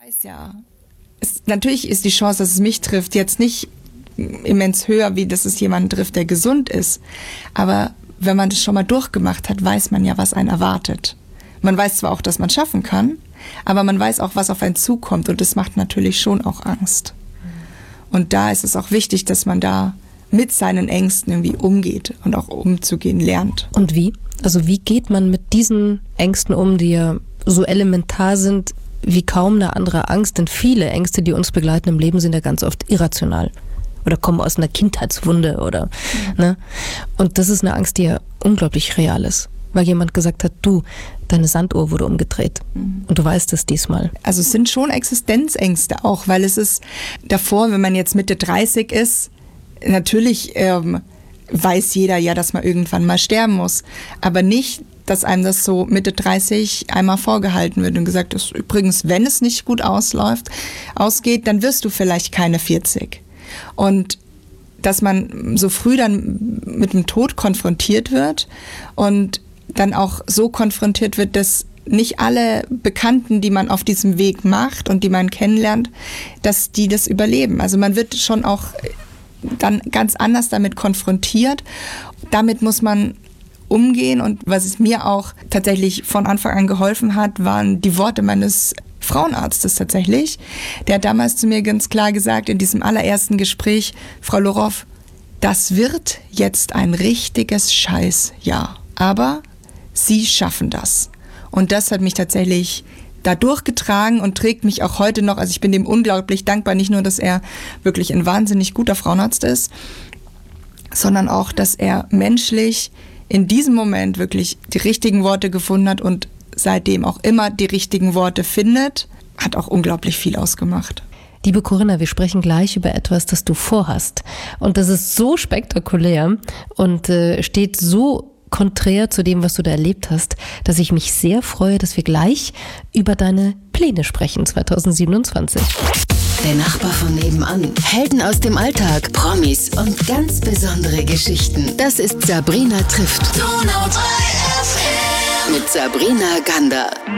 weiß ja, natürlich ist die Chance, dass es mich trifft, jetzt nicht immens höher, wie dass es jemanden trifft, der gesund ist. Aber wenn man das schon mal durchgemacht hat, weiß man ja, was einen erwartet. Man weiß zwar auch, dass man es schaffen kann, aber man weiß auch, was auf einen zukommt. Und das macht natürlich schon auch Angst. Und da ist es auch wichtig, dass man da mit seinen Ängsten irgendwie umgeht und auch umzugehen lernt. Und wie? Also wie geht man mit diesen Ängsten um, die ja so elementar sind wie kaum eine andere Angst? Denn viele Ängste, die uns begleiten im Leben, sind ja ganz oft irrational oder kommen aus einer Kindheitswunde oder ne? Und das ist eine Angst, die ja unglaublich real ist, weil jemand gesagt hat, du, deine Sanduhr wurde umgedreht und du weißt es diesmal. Also es sind schon Existenzängste auch, weil es ist davor, wenn man jetzt Mitte 30 ist, natürlich weiß jeder ja, dass man irgendwann mal sterben muss, aber nicht, dass einem das so Mitte 30 einmal vorgehalten wird und gesagt ist, übrigens, wenn es nicht gut ausgeht, dann wirst du vielleicht keine 40. Und dass man so früh dann mit dem Tod konfrontiert wird und dann auch so konfrontiert wird, dass nicht alle Bekannten, die man auf diesem Weg macht und die man kennenlernt, dass die das überleben. Also man wird schon auch dann ganz anders damit konfrontiert. Damit muss man umgehen und was es mir auch tatsächlich von Anfang an geholfen hat, waren die Worte meines Frauenarztes tatsächlich. Der hat damals zu mir ganz klar gesagt, in diesem allerersten Gespräch, Frau Lorow, das wird jetzt ein richtiges Scheißjahr, aber Sie schaffen das. Und das hat mich tatsächlich da durchgetragen und trägt mich auch heute noch, also ich bin dem unglaublich dankbar, nicht nur, dass er wirklich ein wahnsinnig guter Frauenarzt ist, sondern auch, dass er menschlich in diesem Moment wirklich die richtigen Worte gefunden hat und seitdem auch immer die richtigen Worte findet, hat auch unglaublich viel ausgemacht. Liebe Corinna, wir sprechen gleich über etwas, das du vorhast. Und das ist so spektakulär und steht so konträr zu dem, was du da erlebt hast, dass ich mich sehr freue, dass wir gleich über deine Pläne sprechen 2027. Der Nachbar von nebenan. Helden aus dem Alltag, Promis und ganz besondere Geschichten. Das ist Sabrina trifft. Mit Sabrina Gander.